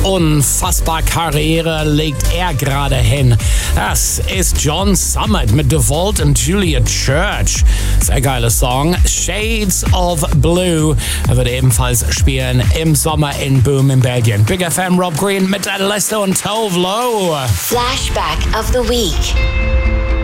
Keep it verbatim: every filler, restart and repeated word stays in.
unfassbar Karriere legt er gerade hin. Das ist John Summit mit DeVault und Julia Church. Sehr geiler Song. Shades of Blue. Er wird ebenfalls spielen im Sommer in Boom in Belgien. Big F M Rob Green mit Adelesto und Tove Lo. Flashback of the Week.